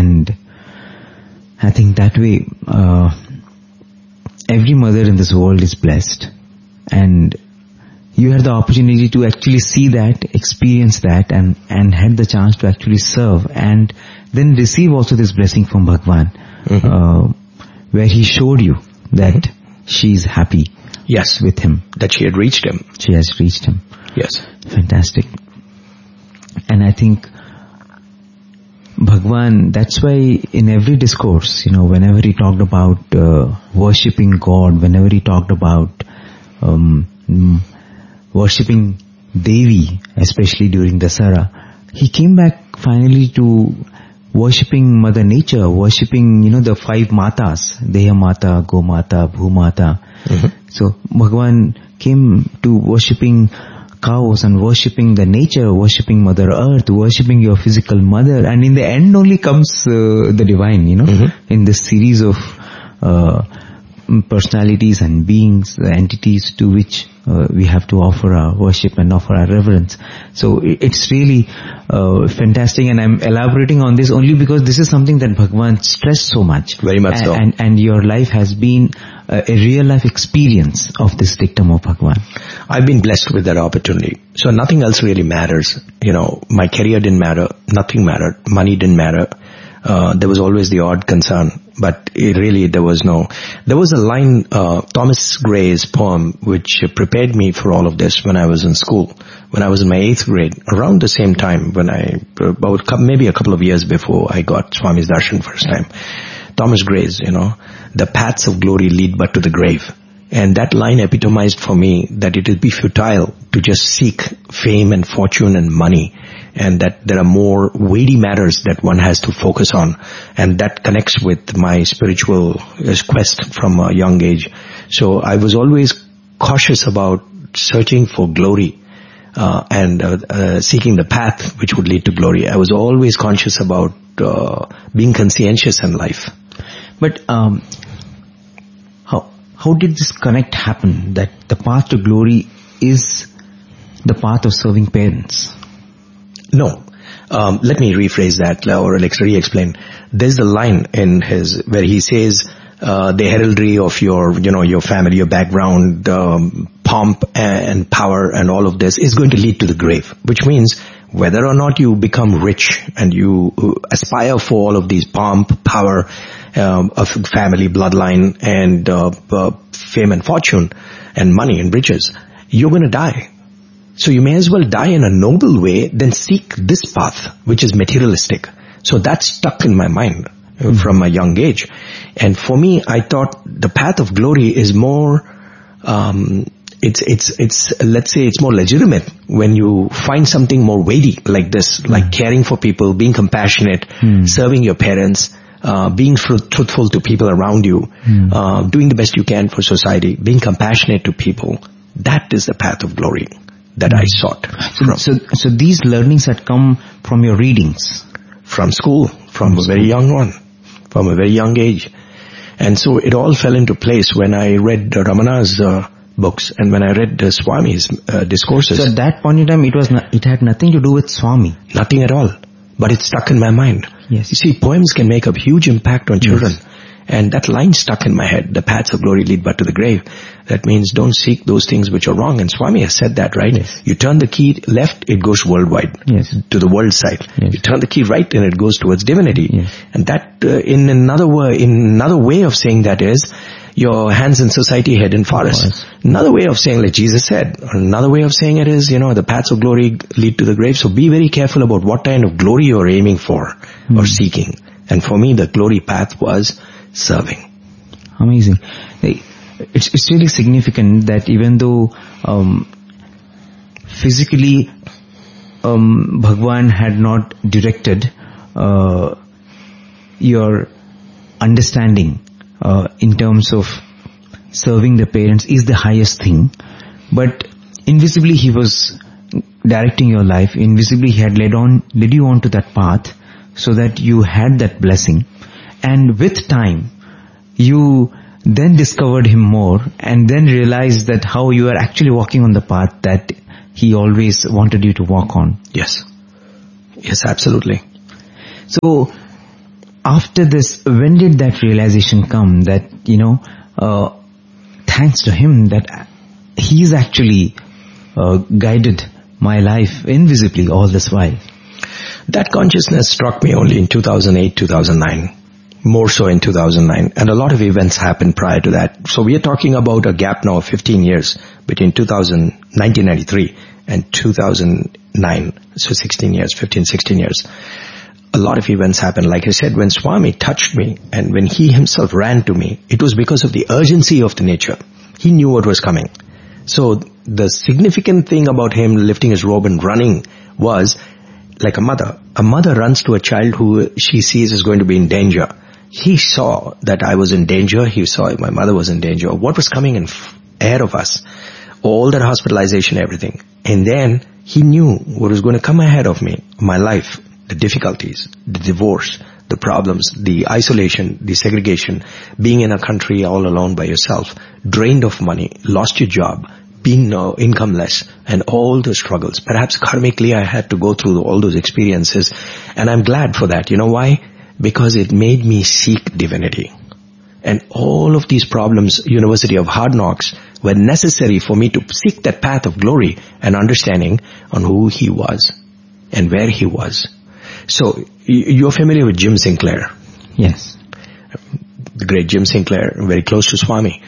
And I think that way, every mother in this world is blessed. And you had the opportunity to actually see that, experience that, and had the chance to actually serve and then receive also this blessing from Bhagwan, where he showed you that she is happy. Yes. With him. That she had reached him. She has reached him. Yes. Fantastic. And I think Bhagwan, that's why in every discourse, whenever he talked about worshipping God, whenever he talked about worshipping Devi, especially during Dasara, he came back finally to worshipping Mother Nature, worshipping, the 5 Matas, Deha Mata, Go Mata, Bhu Mata. So Bhagwan came to worshipping cows and worshipping the nature, worshipping Mother Earth, worshipping your physical mother, and in the end only comes the divine, in this series of personalities and beings, entities to which we have to offer our worship and offer our reverence. So it's really fantastic, and I'm elaborating on this only because this is something that Bhagwan stressed so much. Very much so. And your life has been a real life experience of this dictum of Bhagwan. I've been blessed with that opportunity. So nothing else really matters. My career didn't matter. Nothing mattered. Money didn't matter. There was always the odd concern, but there was a line, Thomas Gray's poem, which prepared me for all of this when I was in school. When I was in my 8th grade, around the same time maybe a couple of years before I got Swami's darshan first time. Thomas Gray's, the paths of glory lead but to the grave. And that line epitomized for me that it would be futile to just seek fame and fortune and money, and that there are more weighty matters that one has to focus on. And that connects with my spiritual quest from a young age. So I was always cautious about searching for glory and seeking the path which would lead to glory. I was always conscious about being conscientious in life. But how did this connect happen, that the path to glory is the path of serving parents? No. Let me rephrase that, or re-explain. There's a line in where he says, the heraldry of your family, your background, pomp and power and all of this is going to lead to the grave, which means whether or not you become rich and you aspire for all of these pomp, power, of family, bloodline, and fame and fortune and money and riches, you're going to die. So you may as well die in a noble way than seek this path, which is materialistic. So that stuck in my mind from a young age. And for me, I thought the path of glory is more, let's say it's more legitimate when you find something more weighty like this, like caring for people, being compassionate, serving your parents, being truthful to people around you, doing the best you can for society, being compassionate to people. That is the path of glory that I sought. So these learnings had come from your readings? From school, from a very young age. And so it all fell into place when I read Ramana's books and when I read Swami's discourses. So at that point in time, it had nothing to do with Swami? Nothing at all. But it stuck in my mind. Yes. You see, poems can make a huge impact on children. Yes. And that line stuck in my head. The paths of glory lead but to the grave. That means don't seek those things which are wrong. And Swami has said that, right? Yes. You turn the key left, it goes worldwide. Yes. To the world side. Yes. You turn the key right and it goes towards divinity. Yes. And that, in another way of saying that is, your hands in society, head in forest. Another way of saying, like Jesus said, another way of saying it is, the paths of glory lead to the grave. So be very careful about what kind of glory you're aiming for or seeking. And for me, the glory path was serving. Amazing. It's really significant that even though physically Bhagwan had not directed your understanding in terms of serving the parents is the highest thing, but invisibly he was directing your life. Invisibly he had led you on to that path so that you had that blessing, and with time you then discovered him more and then realized that how you are actually walking on the path that he always wanted you to walk on. Yes, absolutely. So after this, when did that realization come that, thanks to him that he's actually guided my life invisibly all this while? That consciousness struck me only in 2008, 2009. More so in 2009. And a lot of events happened prior to that. So we are talking about a gap now of 15 years between 1993 and 2009. So 16 years, 15, 16 years. A lot of events happened. Like I said, when Swami touched me and when he himself ran to me, it was because of the urgency of the nature. He knew what was coming. So the significant thing about him lifting his robe and running was like a mother. A mother runs to a child who she sees is going to be in danger. He saw that I was in danger. He saw my mother was in danger. What was coming in ahead of us? All that hospitalization, everything. And then he knew what was going to come ahead of me, my life, the difficulties, the divorce, the problems, the isolation, the segregation, being in a country all alone by yourself, drained of money, lost your job, being incomeless, and all the struggles. Perhaps karmically I had to go through all those experiences, and I'm glad for that. You know why? Because it made me seek divinity. And all of these problems, University of Hard Knocks, were necessary for me to seek that path of glory and understanding on who he was and where he was. So, you're familiar with Jim Sinclair? Yes. The great Jim Sinclair, very close to Swami.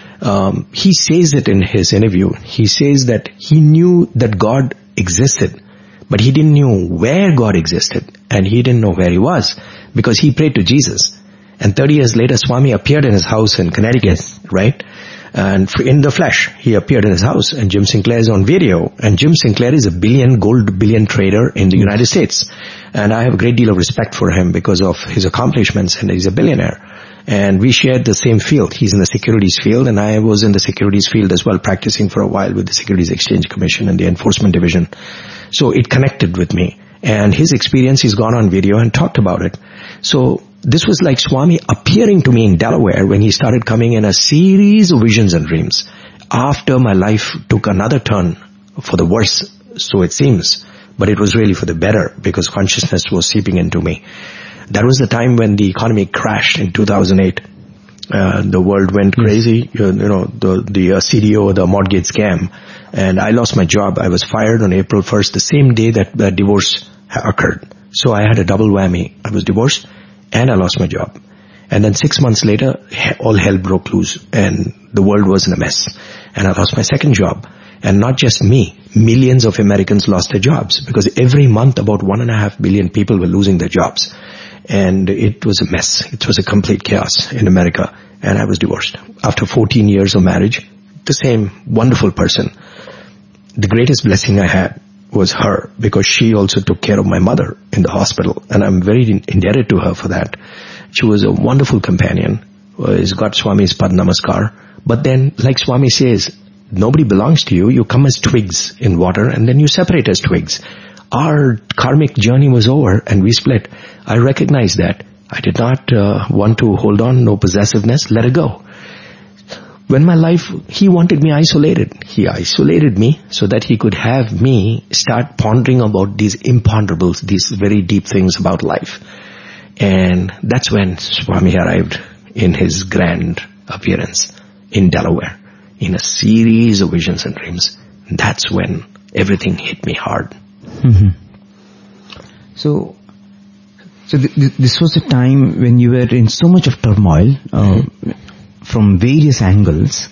He says it in his interview. He says that he knew that God existed, but he didn't know where God existed, and he didn't know where he was, because he prayed to Jesus. And 30 years later, Swami appeared in his house in Connecticut, right? And in the flesh, he appeared in his house, and Jim Sinclair is on video. And Jim Sinclair is a gold billion trader in the United States. And I have a great deal of respect for him because of his accomplishments, and he's a billionaire. And we shared the same field. He's in the securities field, and I was in the securities field as well, practicing for a while with the Securities Exchange Commission and the Enforcement Division. So it connected with me. And his experience, he's gone on video and talked about it. So this was like Swami appearing to me in Delaware when he started coming in a series of visions and dreams. After my life took another turn for the worse, so it seems. But it was really for the better, because consciousness was seeping into me. That was the time when the economy crashed in 2008. The world went crazy, the CDO, the mortgage scam. And I lost my job. I was fired on April 1st, the same day that the divorce occurred. So I had a double whammy. I was divorced and I lost my job. And then 6 months later, all hell broke loose and the world was in a mess. And I lost my second job. And not just me, millions of Americans lost their jobs, because every month about 1.5 billion people were losing their jobs. And it was a mess. It was a complete chaos in America. And I was divorced. After 14 years of marriage, the same wonderful person. The greatest blessing I had was her, because she also took care of my mother in the hospital. And I'm very indebted to her for that. She was a wonderful companion. He's got Swami's Pad Namaskar. But then, like Swami says, nobody belongs to you. You come as twigs in water and then you separate as twigs. Our karmic journey was over and we split. I recognized that. I did not want to hold on, no possessiveness, let it go. When my life, he wanted me isolated. He isolated me so that he could have me start pondering about these imponderables, these very deep things about life. And that's when Swami arrived in his grand appearance in Delaware, in a series of visions and dreams. That's when everything hit me hard. Mm-hmm. So this was a time when you were in so much of turmoil from various angles.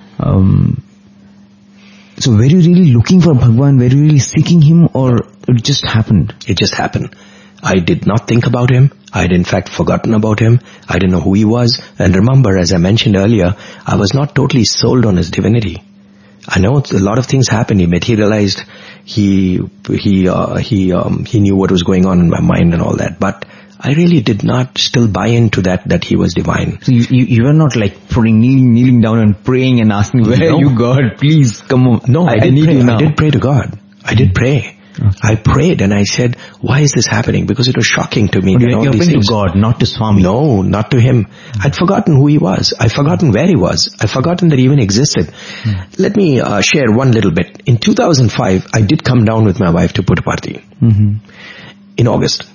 So were you really looking for Bhagwan? Were you really seeking him, or it just happened? It just happened. I did not think about him. I had in fact forgotten about him. I didn't know who he was. And remember, as I mentioned earlier, I was not totally sold on his divinity. I know a lot of things happened. He materialized. He knew what was going on in my mind and all that. But I really did not still buy into that he was divine. So you were not like kneeling down and praying and asking, where are you, God? Please come on. No, I did pray to God. I did pray. Okay. I prayed and I said, why is this happening? Because it was shocking to me. But you're praying to God, not to Swami. No, not to him. I'd forgotten who he was. I'd forgotten where he was. I'd forgotten that he even existed. Let me share one little bit. In 2005, I did come down with my wife to Puttaparthi. In August.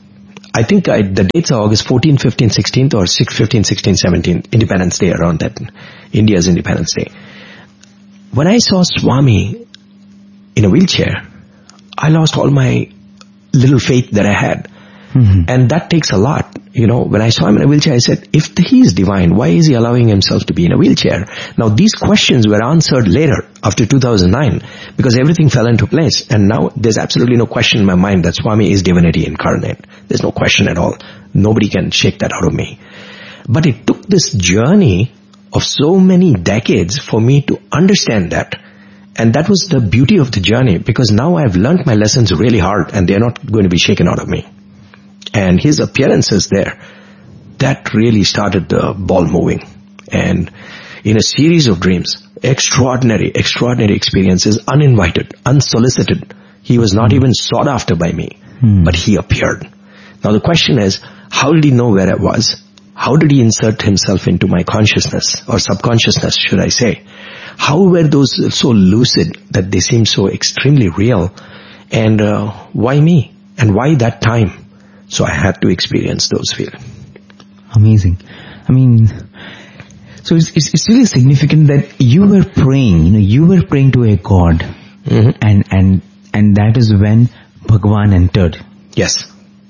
I think the dates are August 14, 15, 16th or 6, 15, 16, 17, Independence Day, around that, India's Independence Day. When I saw Swami in a wheelchair, I lost all my little faith that I had. Mm-hmm. And that takes a lot. You know, when I saw him in a wheelchair, I said, if he is divine, why is he allowing himself to be in a wheelchair? Now, these questions were answered later, after 2009, because everything fell into place. And now there's absolutely no question in my mind that Swami is divinity incarnate. There's no question at all. Nobody can shake that out of me. But it took this journey of so many decades for me to understand that. And that was the beauty of the journey, because now I've learned my lessons really hard and they're not going to be shaken out of me. And his appearances there, that really started the ball moving. And in a series of dreams, extraordinary experiences, uninvited, unsolicited. He was not even sought after by me, but he appeared. Now the question is, how did he know where I was? How did he insert himself into my consciousness, or subconsciousness, should I say? How were those so lucid that they seem so extremely real? And why me? And why that time? So I had to experience those feelings. Amazing. I mean, so it's really significant that you were praying, you were praying to a God, mm-hmm. and that is when Bhagwan entered. Yes.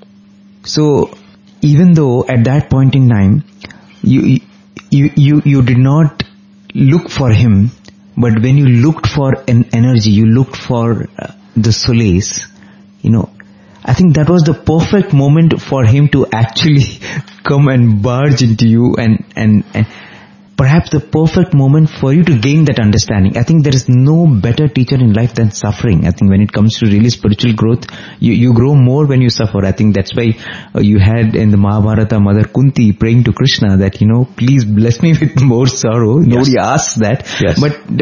So even though at that point in time, you did not look for him, but when you looked for an energy, you looked for the solace, I think that was the perfect moment for him to actually come and barge into you and perhaps the perfect moment for you to gain that understanding. I think there is no better teacher in life than suffering. I think when it comes to really spiritual growth, you grow more when you suffer. I think that's why you had in the Mahabharata Mother Kunti praying to Krishna that, please bless me with more sorrow. Yes. Nobody asks that. Yes.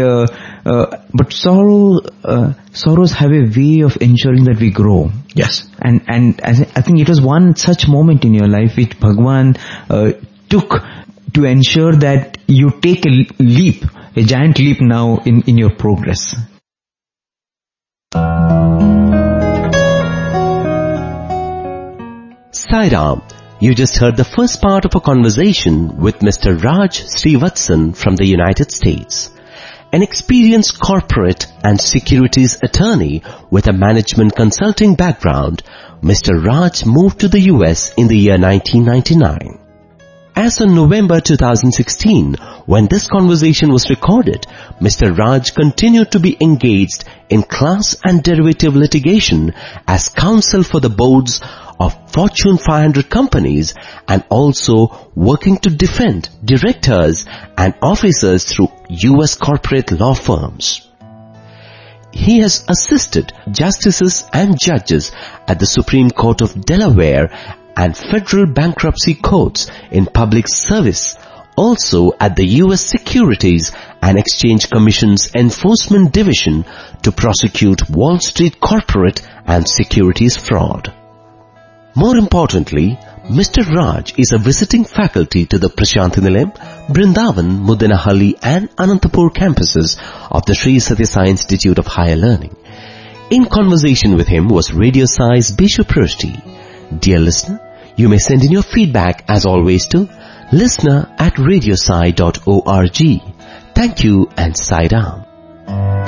But sorrows have a way of ensuring that we grow. Yes. And I think it was one such moment in your life which Bhagwan took to ensure that you take a giant leap now in your progress. Sai Ram, you just heard the first part of a conversation with Mr. Raj Srivatsan from the United States. An experienced corporate and securities attorney with a management consulting background, Mr. Raj moved to the US in the year 1999. As on November 2016, when this conversation was recorded, Mr. Raj continued to be engaged in class and derivative litigation as counsel for the boards of Fortune 500 companies and also working to defend directors and officers through US corporate law firms. He has assisted justices and judges at the Supreme Court of Delaware and federal bankruptcy courts in public service, also at the U.S. Securities and Exchange Commission's Enforcement Division to prosecute Wall Street corporate and securities fraud. More importantly, Mr. Raj is a visiting faculty to the Prashanthi Nilayam, Brindavan, Mudanahalli and Anantapur campuses of the Sri Satya Sai Institute of Higher Learning. In conversation with him was Radio Sai's Bishu Prashti. Dear listener, you may send in your feedback as always to listener@radiosai.org. Thank you and Sai Ram.